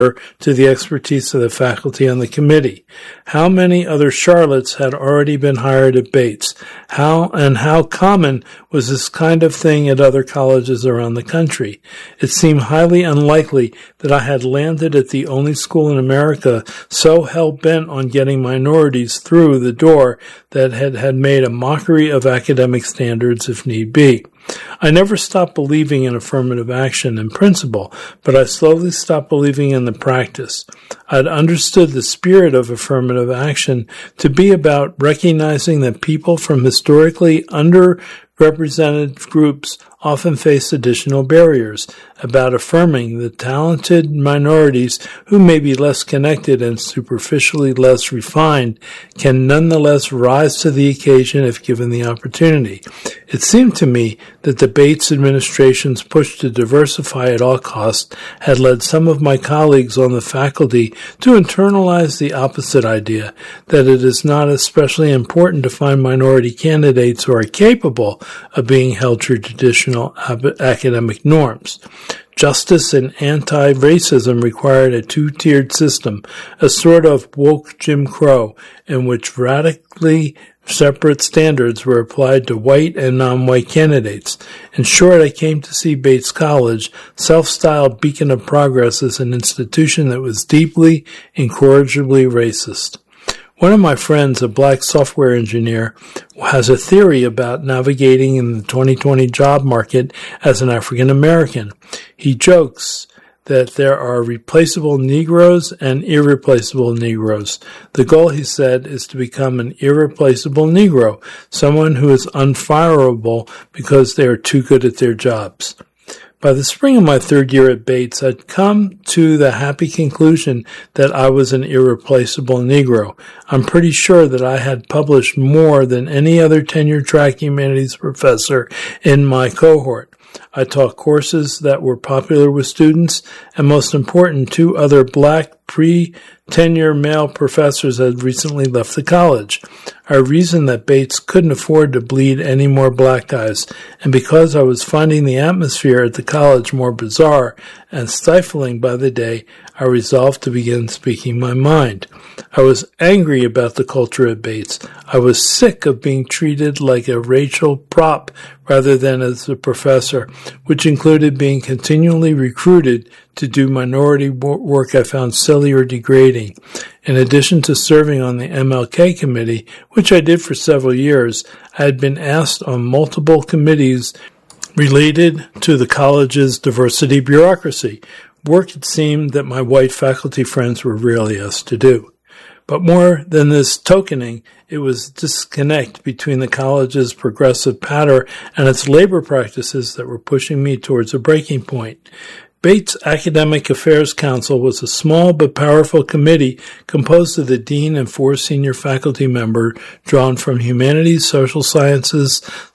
to the expertise of the faculty on the committee. How many other Charlottes had already been hired at Bates? How common was this kind of thing at other colleges around the country? It seemed highly unlikely that I had landed at the only school in America so hell-bent on getting minorities through the door that had made a mockery of academic standards if need be. I never stopped believing in affirmative action in principle, but I slowly stopped believing in the practice. I'd understood the spirit of affirmative action to be about recognizing that people from historically underrepresented groups often face additional barriers, about affirming the talented minorities who may be less connected and superficially less refined can nonetheless rise to the occasion if given the opportunity. It seemed to me that the Bates administration's push to diversify at all costs had led some of my colleagues on the faculty to internalize the opposite idea, that it is not especially important to find minority candidates who are capable of being held to traditional academic norms. Justice and anti-racism required a two-tiered system, a sort of woke Jim Crow, in which radically separate standards were applied to white and non-white candidates. In short, I came to see Bates College, self-styled beacon of progress, as an institution that was deeply, incorrigibly racist. One of my friends, a black software engineer, has a theory about navigating in the 2020 job market as an African American. He jokes that there are replaceable Negroes and irreplaceable Negroes. The goal, he said, is to become an irreplaceable Negro, someone who is unfireable because they are too good at their jobs. By the spring of my third year at Bates, I'd come to the happy conclusion that I was an irreplaceable Negro. I'm pretty sure that I had published more than any other tenure-track humanities professor in my cohort. I taught courses that were popular with students, and most important, 2 other black pre-tenure male professors had recently left the college. I reasoned that Bates couldn't afford to bleed any more black guys, and because I was finding the atmosphere at the college more bizarre and stifling by the day, I resolved to begin speaking my mind. I was angry about the culture at Bates. I was sick of being treated like a racial prop rather than as a professor, which included being continually recruited to do minority work I found silly or degrading. In addition to serving on the MLK committee, which I did for several years, I had been asked on multiple committees related to the college's diversity bureaucracy, work it seemed that my white faculty friends were rarely asked to do. But more than this tokening, it was disconnect between the college's progressive pattern and its labor practices that were pushing me towards a breaking point. Bates Academic Affairs Council was a small but powerful committee composed of the dean and 4 senior faculty members drawn from humanities, social sciences,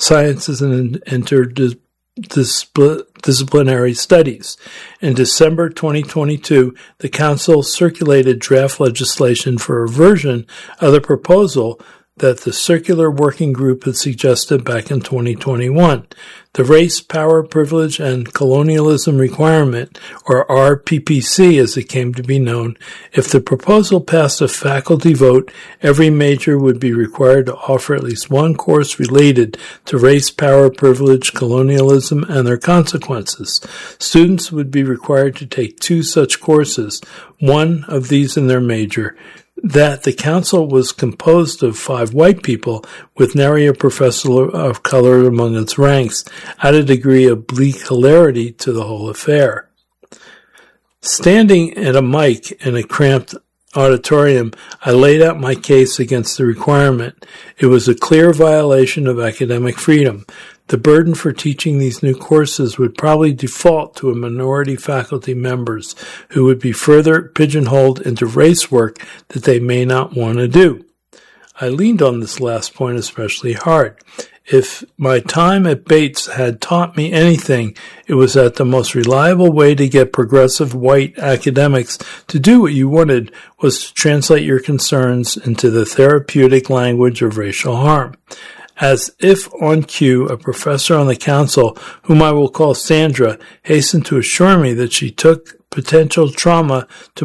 and interdisciplinary studies. In December 2022, the council circulated draft legislation for a version of the proposal that the Circular Working Group had suggested back in 2021. The Race, Power, Privilege, and Colonialism Requirement, or RPPC as it came to be known, if the proposal passed a faculty vote, every major would be required to offer at least one course related to race, power, privilege, colonialism, and their consequences. Students would be required to take 2 such courses, one of these in their major. That the council was composed of 5 white people, with nary a professor of color among its ranks, added a degree of bleak hilarity to the whole affair. Standing at a mic in a cramped auditorium, I laid out my case against the requirement. It was a clear violation of academic freedom. The burden for teaching these new courses would probably default to a minority faculty members who would be further pigeonholed into race work that they may not want to do. I leaned on this last point especially hard. If my time at Bates had taught me anything, it was that the most reliable way to get progressive white academics to do what you wanted was to translate your concerns into the therapeutic language of racial harm. As if on cue, a professor on the council, whom I will call Sandra, hastened to assure me that she took potential trauma to